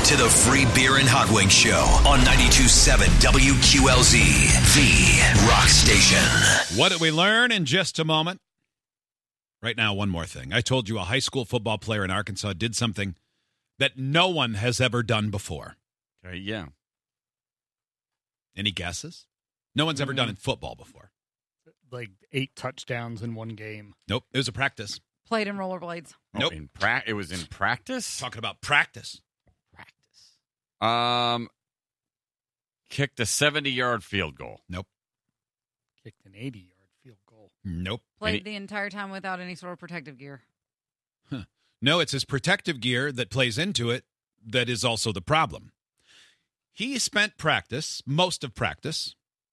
to the Free Beer and Hot Wings Show on 92.7 WQLZ, the rock station. What did we learn in just a moment? Right now, one more thing. I told you a high school football player in Arkansas did something that no one has ever done before. Yeah. Any guesses? No one's ever done in football before. Like 8 touchdowns in one game. Nope. It was a practice. Played in rollerblades. Nope. It was in practice? Talking about practice. Kicked a 70-yard field goal. Nope. Kicked an 80-yard field goal. Nope. Played the entire time without any sort of protective gear. No, it's his protective gear that plays into it that is also the problem. He spent most of practice,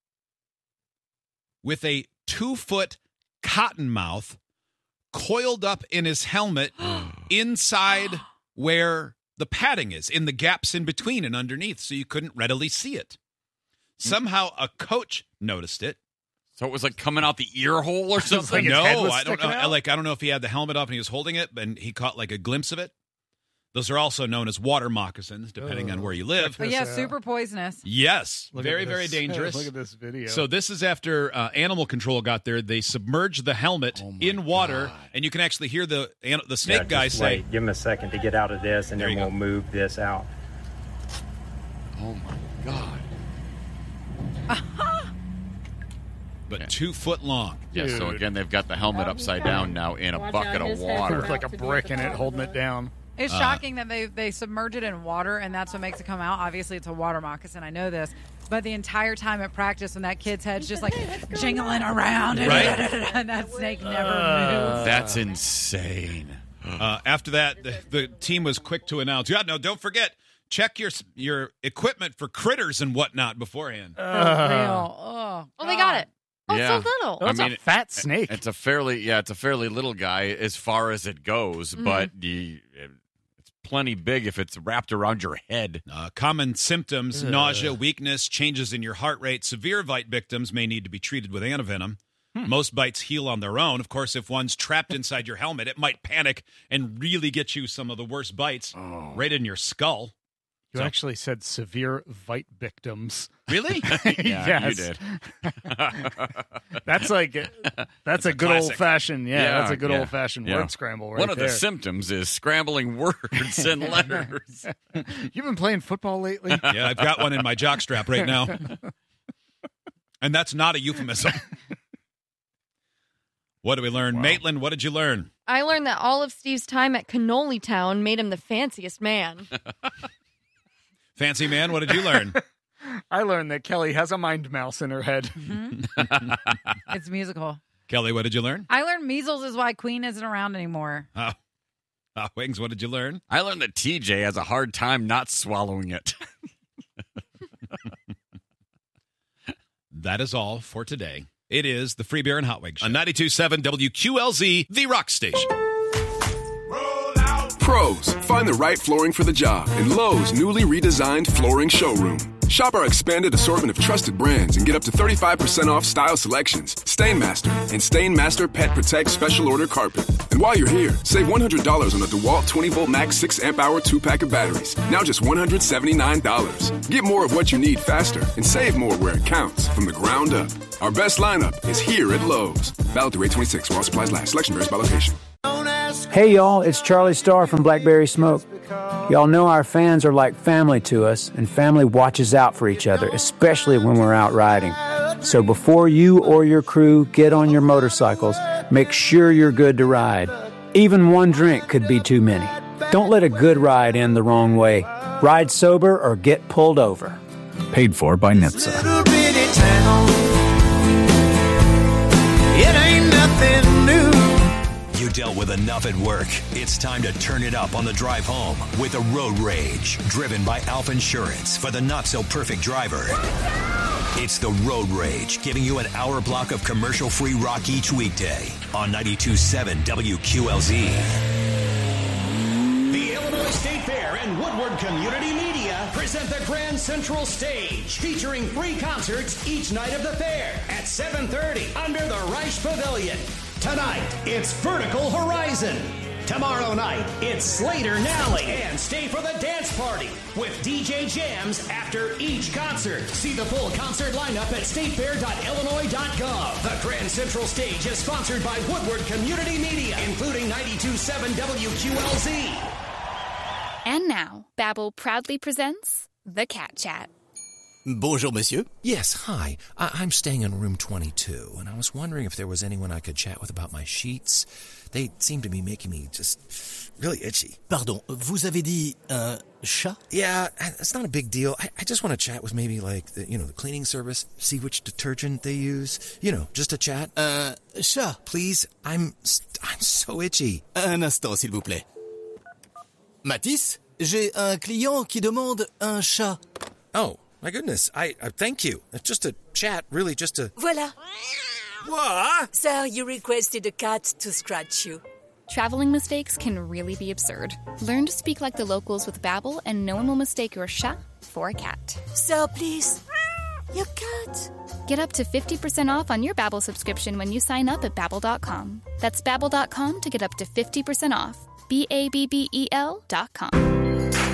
with a 2-foot cottonmouth coiled up in his helmet inside where the padding is, in the gaps in between and underneath, so you couldn't readily see it. Somehow a coach noticed it. So it was like coming out the ear hole or something? No, I don't know. I don't know if he had the helmet up and he was holding it, and he caught like a glimpse of it. Those are also known as water moccasins, depending on where you live. But yeah, super poisonous. Yes, very, very dangerous. Look at this video. So this is after animal control got there. They submerged the helmet in water, and you can actually hear the snake guy say, "Give him a second to get out of this, and then we'll move this out." Oh my God! But 2 foot long. Yeah. So again, they've got the helmet upside down now in a bucket of water with like a brick in it, holding it down. It's shocking that they submerge it in water, and that's what makes it come out. Obviously, it's a water moccasin. I know this. But the entire time at practice, when that kid's head's just like jingling around, and that snake never moves. That's insane. After that, the team was quick to announce, don't forget, check your equipment for critters and whatnot beforehand. Oh, they got it. Oh, Yeah. so little. That's a fat snake. It's a fairly little guy as far as it goes, but it's plenty big if it's wrapped around your head. Common symptoms, nausea, weakness, changes in your heart rate. Severe bite victims may need to be treated with antivenom. Most bites heal on their own. Of course, if one's trapped inside your helmet, it might panic and really get you some of the worst bites right in your skull. You actually said severe bite victims. Really? Yeah, you did. That's a good old fashioned. That's a good old fashioned word scramble. Right One of there. the symptoms is scrambling words and letters. You've been playing football lately? Yeah, I've got one in my jockstrap right now, and that's not a euphemism. What did we learn, Maitland? What did you learn? I learned that all of Steve's time at Cannoli Town made him the fanciest man. Fancy man, what did you learn? I learned that Kelly has a mind mouse in her head. It's musical. Kelly, what did you learn? I learned measles is why Queen isn't around anymore. Wings, what did you learn? I learned that TJ has a hard time not swallowing it. That is all for today. It is the Free Beer and Hot Wings Show on 92.7 WQLZ, the rock station. Pros, find the right flooring for the job in Lowe's newly redesigned flooring showroom. Shop our expanded assortment of trusted brands and get up to 35% off style selections, Stainmaster, and Stainmaster Pet Protect Special Order Carpet. And while you're here, save $100 on the DeWalt 20-volt max 6-amp-hour 2-pack of batteries. Now just $179. Get more of what you need faster and save more where it counts from the ground up. Our best lineup is here at Lowe's. Valid through 8/26 while supplies last. Selection varies by location. Hey y'all, it's Charlie Starr from Blackberry Smoke. Y'all know our fans are like family to us, and family watches out for each other, especially when we're out riding. So before you or your crew get on your motorcycles, make sure you're good to ride. Even one drink could be too many. Don't let a good ride end the wrong way. Ride sober or get pulled over. Paid for by NHTSA. It ain't nothing new. You dealt with enough at work. It's time to turn it up on the drive home with a Road Rage, driven by Alf Insurance for the not-so-perfect driver. It's the Road Rage, giving you an hour block of commercial-free rock each weekday on 92.7 WQLZ. The Illinois State Fair and Woodward Community Media present the Grand Central Stage, featuring free concerts each night of the fair at 7:30 under the Reich Pavilion. Tonight, it's Vertical Horizon. Tomorrow night, it's Slater Nally. And stay for the dance party with DJ Jams after each concert. See the full concert lineup at statefair.illinois.gov. The Grand Central Stage is sponsored by Woodward Community Media, including 92.7 WQLZ. And now, Babbel proudly presents The Cat Chat. Bonjour, monsieur. Yes, hi. I'm staying in room 22, and I was wondering if there was anyone I could chat with about my sheets. They seem to be making me just really itchy. Pardon, vous avez dit un chat? Yeah, it's not a big deal. I just want to chat with maybe like the cleaning service, see which detergent they use. Just a chat. Chat. Please, I'm so itchy. Un instant, s'il vous plaît. Matisse, j'ai un client qui demande un chat. Oh. My goodness, I thank you. It's just a chat, really just a... Voilà. What? Sir, you requested a cat to scratch you. Traveling mistakes can really be absurd. Learn to speak like the locals with Babbel, and no one will mistake your chat for a cat. Sir, please. Your cat. Get up to 50% off on your Babbel subscription when you sign up at Babbel.com. That's Babbel.com to get up to 50% off. BABBEL.com.